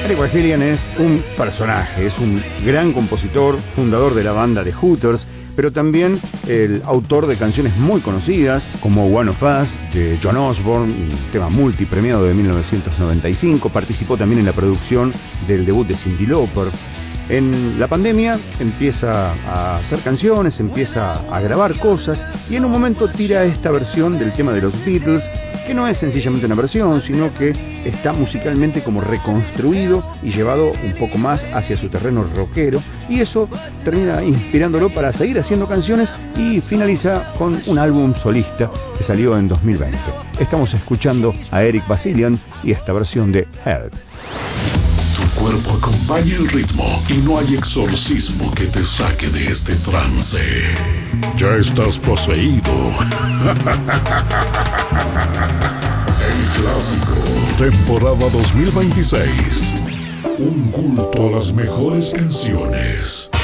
Eric Bazilian es un personaje, es un gran compositor, fundador de la banda The Hooters, pero también el autor de canciones muy conocidas como One of Us de John Osborne, un tema multipremiado de 1995. Participó también en la producción del debut de Cyndi Lauper. En la pandemia empieza a hacer canciones, empieza a grabar cosas y en un momento tira esta versión del tema de los Beatles, que no es sencillamente una versión, sino que está musicalmente como reconstruido y llevado un poco más hacia su terreno rockero, y eso termina inspirándolo para seguir haciendo canciones y finaliza con un álbum solista que salió en 2020. Estamos escuchando a Eric Bazilian y esta versión de Help. Tu cuerpo acompaña el ritmo y no hay exorcismo que te saque de este trance. Ya estás poseído. El clásico, temporada 2026. Un culto a las mejores canciones.